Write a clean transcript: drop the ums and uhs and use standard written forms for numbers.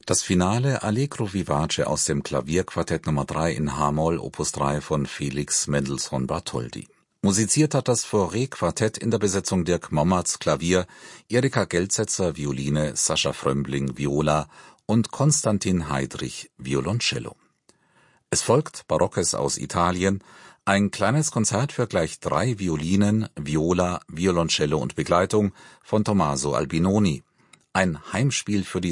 Das Finale Allegro vivace aus dem Klavierquartett Nr. 3 in h-Moll Opus 3 von Felix Mendelssohn Bartholdy. Musiziert hat das Fauré-Quartett in der Besetzung Dirk Mommertz Klavier, Erika Geltsetzer Violine, Sascha Frömbling Viola und Konstantin Heidrich Violoncello. Es folgt Barockes aus Italien, ein kleines Konzert für gleich 3 Violinen, Viola, Violoncello und Begleitung von Tommaso Albinoni, ein Heimspiel für die